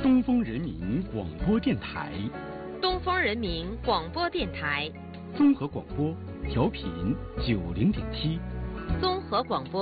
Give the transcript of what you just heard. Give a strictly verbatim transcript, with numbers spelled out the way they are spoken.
东风人民广播电台， 东风人民广播电台， 综合广播，调频九零点七， 综合广播。